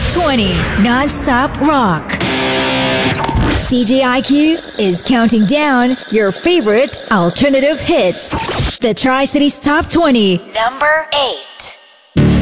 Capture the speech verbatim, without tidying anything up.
twenty Non-Stop Rock. C J I Q is counting down your favorite alternative hits. The Tri-Cities Top twenty, number eight.